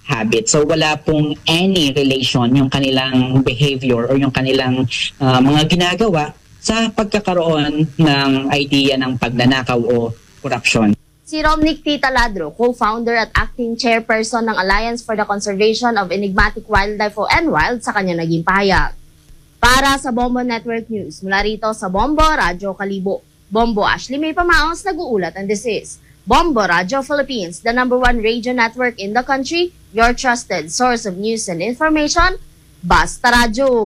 habit. So wala pong any relation yung kanilang behavior or yung kanilang mga ginagawa sa pagkakaroon ng idea ng pagnanakaw o korupsyon. Si Romnick T. Taladro, co-founder at acting chairperson ng Alliance for the Conservation of Enigmatic Wildlife o NWILD sa kanya naging pahayag. Para sa Bombo Network News, mula rito sa Bombo, Radyo Kalibo. Bombo Ashley May Pamaos nag-uulat, and this is Bombo Radio Philippines, the #1 radio network in the country, your trusted source of news and information, Basta Radio.